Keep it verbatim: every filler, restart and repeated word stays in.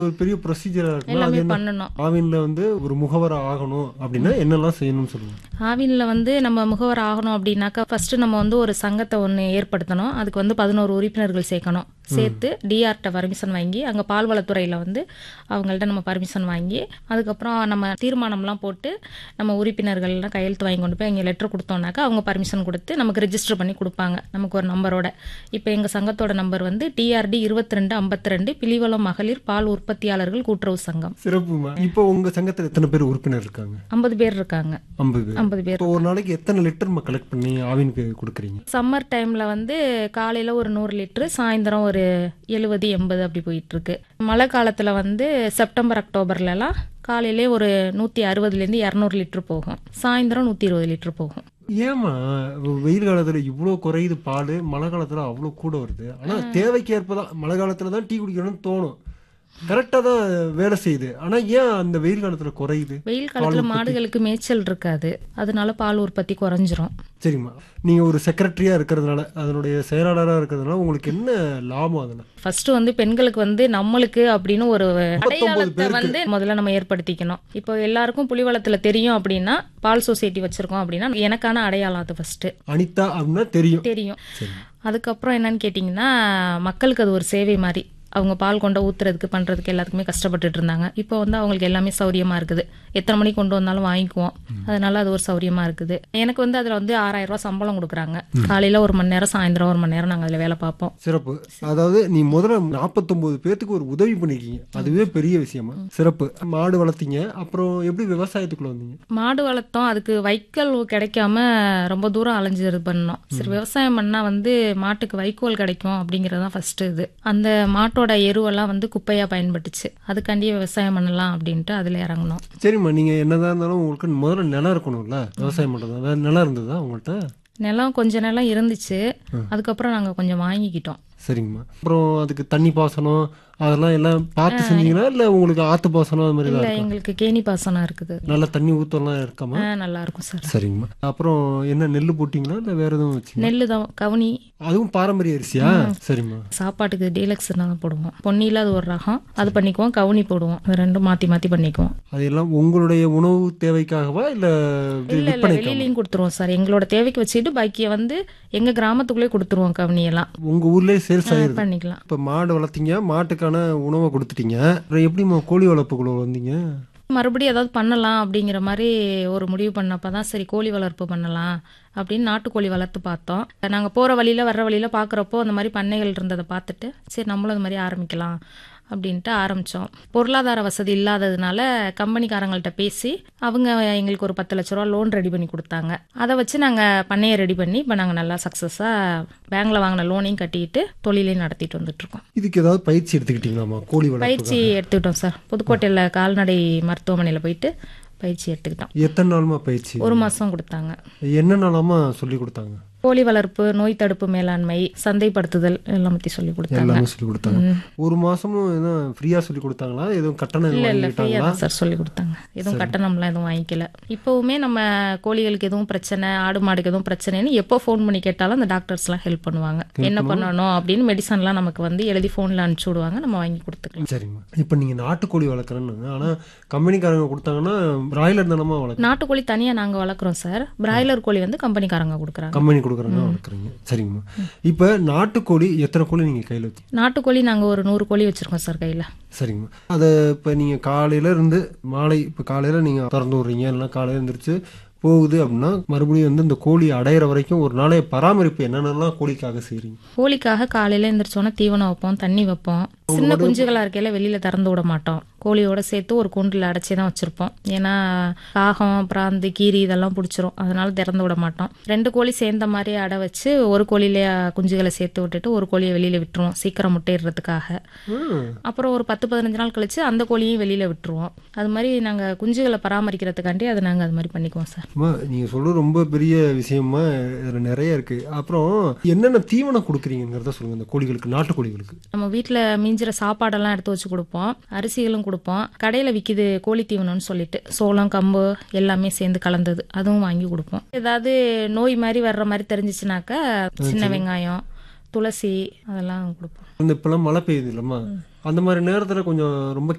ஒரு பெரிய ப்ரொசீஜரா இருக்குன்னா அது எல்லாமே என்ன? பண்ணணும். ஆவின்ல வந்து ஒரு முகவர் ஆகணும் அப்படின்னா என்னெல்லாம் செய்யணும்னு சொல்லுங்க. ஆவின்ல வந்து நம்ம முகவர் ஆகணும் அப்படின்னாக்கா ஃபர்ஸ்ட் நம்ம வந்து ஒரு சங்கத்தை ஒன்று ஏற்படுத்தணும். அதுக்கு வந்து பதினோரு உறுப்பினர்கள் சேர்க்கணும். சேர்த்து டிஆர்ட்ட பர்மிஷன் வாங்கி அங்கே பால்வளத்துறையில் வந்து அவங்கள்ட்ட நம்ம பர்மிஷன் வாங்கி அதுக்கப்புறம் நம்ம தீர்மானம்லாம் போட்டு நம்ம உறுப்பினர்கள்லாம் கையெழுத்து வாங்கி கொண்டு போய் அங்கே லெட்டர் கொடுத்தோம்னாக்கா அவங்க பர்மிஷன் கொடுத்து நமக்கு ரெஜிஸ்டர் பண்ணி கொடுப்பாங்க நமக்கு ஒரு நம்பரோட. இப்போ எங்கள் சங்கத்தோட நம்பர் வந்து டிஆர்டி இருபத்தி ரெண்டு ஐம்பத்தி ரெண்டு பிலிவலம் மகளிர் பால் உற்பத்தியாளர்கள் கூட்டுறவு சங்கம். சிறப்புமா. இப்போ உங்க சங்கத்துல எத்தனை பேர் உறுப்பினர் இருக்காங்க? ஐம்பது பேர் இருக்காங்க. ஐம்பது பேர். ஐம்பது பேர். இப்போ ஒரு நாளைக்கு எத்தனை லிட்டர் கலெக்ட் பண்ணி ஆவினுக்கு கொடுக்குறீங்க? சம்மர் டைமில் வந்து காலையில் ஒரு நூறு லிட்டரு, சாயந்தரம் ஒரு எழுபது எண்பது அப்படி போயிட்டு இருக்கு. மழை காலத்தில் வந்து செப்டம்பர் அக்டோபர்லலாம் காலையிலே ஒரு நூற்றி அறுபதுலேருந்து இரநூறு லிட்டர் போகும், சாயந்தரம் நூற்றி இருபது லிட்டர் போகும். ஏமா வெயில் காலத்துல இவ்வளோ குறையுது பால், மழை காலத்துல அவ்வளோ கூட வருது? ஆனா தேவைக்கு ஏற்பதான் மழை காலத்துல தான் டீ குடிக்கணும்னு தோணும், கரெக்டாக தான் வேலை செய்யுது. ஆனால் ஏன் அந்த வெயில் காலத்தில் குறையுது? வெயில் காலத்தில் மாடுகளுக்கு மேய்ச்சல் இருக்காது, அதனால பால் உற்பத்தி குறைஞ்சிரும். சரிம்மா. நீங்கள் ஒரு செக்ரட்டரியாக இருக்கிறதுனால, அதனுடைய செயலாளராக இருக்கிறதுனால உங்களுக்கு என்ன லாபம் அதில்? ஃபர்ஸ்ட் வந்து பெண்களுக்கு வந்து நம்மளுக்கு அப்படின்னு ஒரு அடையாளத்தை வந்து முதல்ல நம்ம ஏற்படுத்திக்கணும். இப்போ எல்லாருக்கும் புலிவளத்தில் தெரியும் அப்படின்னா, பால் சொசைட்டி வச்சிருக்கோம் அப்படின்னா எனக்கான அடையாளம் அது ஃபர்ஸ்ட். அனிதா அப்படின்னா தெரியும் தெரியும். அதுக்கப்புறம் என்னன்னு கேட்டிங்கன்னா, மக்களுக்கு அது ஒரு சேவை மாதிரி. அவங்க பால் கொண்டு ஊத்துறதுக்கு பண்ணுறதுக்கு எல்லாத்துக்குமே கஷ்டப்பட்டுட்டு இருந்தாங்க. இப்போ வந்து அவங்களுக்கு எல்லாமே சௌரியமாக இருக்குது, எத்தனை மணிக்கு கொண்டு வந்தாலும் வாங்கிக்குவோம், அதனால அது ஒரு சௌரியமாக இருக்குது. எனக்கு வந்து அதில் வந்து ஆறாயிரம் ரூபா சம்பளம் கொடுக்குறாங்க. காலையில் ஒரு மணி நேரம், சாயந்தரம் ஒரு மணி நேரம் நாங்கள் அதில் வேலை பார்ப்போம். சிறப்பு. அதாவது நீ முதல்ல நாற்பத்தொம்பது பேர்த்துக்கு ஒரு உதவி பண்ணிருக்கீங்க, அதுவே பெரிய விஷயமா. சிறப்பு. மாடு வளர்த்தீங்க, அப்புறம் எப்படி விவசாயத்துக்குள்ள வந்தீங்க? மாடு வளர்த்தோம், அதுக்கு வைக்கோல் கிடைக்காம ரொம்ப தூரம் அலைஞ்சு இது பண்ணோம். சரி, விவசாயம் பண்ணால் வந்து மாட்டுக்கு வைக்கோல் கிடைக்கும் அப்படிங்கிறது தான் ஃபர்ஸ்ட். இது அந்த மாட்டோட எருவெல்லாம் வந்து குப்பையா பயன்பட்டுச்சு, அதுக்காண்டியே விவசாயம் பண்ணலாம் அப்படின்ட்டு அதுல இறங்கணும். சரிம்மா. நீங்க என்னதான் இருந்தாலும் உங்களுக்கு முதல்ல நிலம் இருக்கணும்ல, விவசாயம் பண்றது. வேற நிலம் இருந்ததா உங்கள்கிட்ட? நிலம் கொஞ்ச நிலம் இருந்துச்சு, அதுக்கப்புறம் நாங்க கொஞ்சம் வாங்கிக்கிட்டோம். சரிங்கம்மா. அப்புறம் அதுக்கு தண்ணி பாசனம் அதெல்லாம் எல்லாம் பார்த்து செஞ்சீங்களா, இல்ல உங்களுக்கு ஆத்து பாசனம் அது மாதிரி? இல்ல, எங்களுக்கு கேணி பாசனம் இருக்குது. நல்ல தண்ணி ஊத்தலாம் இருக்காமா? நல்லா இருக்கும் சார். சரிங்கம்மா. அப்புறம் என்ன நெல் போட்டீங்களா, இல்ல வேற எதுவும் வச்சீங்க? நெல்லு தான், கவுனி. அதுவும் பாரம்பரிய அரிசியா? சரிம்மா. சாப்பாட்டுக்கு டீலக்ஸ் தான் போடுவோம். பொன்னியில அது ஒரு ரகம், அது பண்ணிக்குவோம். கவுனி போடுவோம், அது ரெண்டும் மாத்தி மாத்தி பண்ணிக்குவோம். அதெல்லாம் உங்களுடைய உணவு தேவைக்காகவா இல்ல இல்ல இல்ல வெளியிலயும் கொடுத்துருவோம் சார். எங்களோட தேவைக்கு வச்சுட்டு பாக்கிய வந்து எங்க கிராமத்துக்குள்ளே கொடுத்துருவோம். கவுனி எல்லாம் உங்க ஊர்லயே சேல்ஸ் ஆயிடுது. பண்ணிக்கலாம். இப்ப மாடு வளர்த்தீங்க, மாட்டுக்கான உணவை கொடுத்துட்டீங்க, அப்புறம் எப்படிமா கோழி வளர்ப்புக்குள்ள வந்தீங்க? மறுபடியும் ஏதாவது பண்ணலாம் அப்படிங்கிற மாதிரி ஒரு முடிவு பண்ணப்பதான் சரி கோழி வளர்ப்பு பண்ணலாம் அப்படின்னு நாட்டுக்கோழி வளர்த்து பார்த்தோம். நாங்கள் போகிற வழியில் வர்ற வழியில் பார்க்குறப்போ அந்த மாதிரி பண்ணைகள் இருந்ததை பார்த்துட்டு சரி நம்மளும் அது மாதிரி ஆரம்பிக்கலாம் அப்படின்ட்டு ஆரம்பித்தோம். பொருளாதார வசதி இல்லாததுனால கம்பெனிக்காரங்கள்ட்ட பேசி அவங்க எங்களுக்கு ஒரு பத்து லட்ச ரூபா லோன் ரெடி பண்ணி கொடுத்தாங்க. அதை வச்சு நாங்கள் பண்ணையை ரெடி பண்ணி இப்போ நாங்கள் நல்லா சக்ஸஸாக பேங்க்ல வாங்கின லோனையும் கட்டிட்டு தொழிலையும் நடத்திட்டு வந்துட்டு இருக்கோம். இதுக்கு ஏதாவது பயிற்சி எடுத்துக்கிட்டீங்களாமா? கோழி வளர்ப்பு பயிற்சி எடுத்துக்கிட்டோம் சார். புதுக்கோட்டையில் கால்நடை மருத்துவமனையில் போயிட்டு பயிற்சி எடுத்துக்கிட்டோம். எத்தனை நாளுமா பயிற்சி? ஒரு மாதம் கொடுத்தாங்க. என்ன நாளாமா சொல்லி கொடுத்தாங்க? கோழி வளர்ப்பு, நோய் தடுப்பு மேலாண்மை, சந்தைப்படுத்துதல் எல்லாம் பத்தி சொல்லி கொடுத்தாங்க. எல்லாமே சொல்லி கொடுத்தாங்க. ஒரு மாசமும் எதுவும் ஃப்ரீயா சொல்லி கொடுத்தாங்களா, எதுவும் கட்டணம்? இல்ல இல்ல ஃப்ரீயா தான் சார் சொல்லி கொடுத்தாங்க, எதுவும் கட்டணம்லாம் எதுவும் வாங்கிக்கல. இப்பவுமே நம்ம கோழிகளுக்கு எதுவும் பிரச்சனை, ஆடு மாடுக்கு எதுவும் பிரச்சனைன்னு எப்போ ஃபோன் பண்ணி கேட்டாலும் அந்த டாக்டர்ஸ் எல்லாம் ஹெல்ப் பண்ணுவாங்க. என்ன பண்ணணும் அப்படின்னு மெடிசன்லாம் நமக்கு வந்து எழுதி ஃபோன்ல அனுப்பிச்சு விடுவாங்க, நம்ம வாங்கி கொடுத்துக்கலாம். சரிம்மா. இப்போ நீங்க நாட்டுக்கோழி வளர்க்குறேன்னு, ஆனா கம்பெனிக்காரங்க கொடுத்தாங்கன்னா பிராய்லர் தானமா வளர்க்குறோம்? நாட்டுக்கோழி தனியா நாங்க வளர்க்குறோம் சார், பிராய்லர் கோழி வந்து கம்பெனிக்காரங்க கொடுக்குறாங்க. கம்பெனி கொடுக்குறாங்க வளர்க்குறீங்க. சரிங்கம்மா. இப்போ நாட்டுக்கோழி எத்தனை கோழி நீங்க கையில் வச்சு? நாட்டுக்கோழி நாங்க ஒரு நூறு கோழி வச்சிருக்கோம் சார் கையில. சரிங்கம்மா. அதை இப்போ நீங்க காலையில இருந்து மாலை, இப்போ காலையில நீங்க திறந்து விடுறீங்க, இல்லைன்னா காலையில இருந்துருச்சு போகுது அப்படின்னா மறுபடியும் வந்து இந்த கோழி அடையிற வரைக்கும் ஒரு நாளைய பராமரிப்பு என்னென்னலாம் கோழிக்காக செய்றீங்க? கோழிக்காக காலையில எந்திரிச்சோன்னா தீவனம் வைப்போம், தண்ணி வைப்போம். சின்ன குஞ்சுகளா இருக்கையில வெளியில திறந்து விட மாட்டோம், கோழியோட சேர்த்து ஒரு கூண்டில் அடைச்சி தான் வச்சிருப்போம். ஏன்னா காகம், பிராந்து, கீரி இதெல்லாம் பிடிச்சிரும், அதனால திறந்து விட மாட்டோம். ரெண்டு கோழி சேர்ந்த மாதிரி அடை வச்சு ஒரு கோழியில குஞ்சுகளை சேர்த்து விட்டுட்டு ஒரு கோழியை வெளியில விட்டுருவோம் சீக்கிரம் முட்டையிடுறதுக்காக. அப்புறம் ஒரு பத்து பதினஞ்சு நாள் கழிச்சு அந்த கோழியும் வெளியில விட்டுருவோம். அது மாதிரி நாங்க குஞ்சுகளை பராமரிக்கிறதுக்காண்டி அதை நாங்க அது மாதிரி பண்ணிக்குவோம் சார். நீங்க சொல்றது ரொம்ப பெரிய விஷயமா, இதுல நிறைய இருக்கு. அப்புறம் என்னென்ன தீவனம் கொடுக்குறீங்கிறத சொல்லுங்க இந்த கோழிகளுக்கு, நாட்டு கோழிகளுக்கு. நம்ம வீட்டுல மிஞ்சிற சாப்பாடெல்லாம் எடுத்து வச்சு கொடுப்போம், அரிசிகளும் கொடுப்போம். கடையில விற்கிது கோழி தீவனம்னு சொல்லிட்டு சோளம், கம்பு எல்லாமே சேர்ந்து கலந்தது, அதுவும் வாங்கி கொடுப்போம். ஏதாவது நோய் மாதிரி வர்ற மாதிரி தெரிஞ்சிச்சுனாக்கா சின்ன வெங்காயம், துளசி அதெல்லாம் கொடுப்போம். இந்த இப்பெல்லாம் மழை பெய்யுது இல்லம்மா, அந்த மாதிரி நேரத்துல கொஞ்சம் ரொம்ப